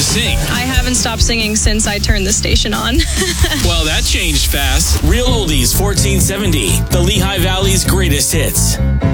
sing? I haven't stopped singing since I turned the station on. Well, that changed fast. Real Oldies 1470, the Lehigh Valley's greatest hits.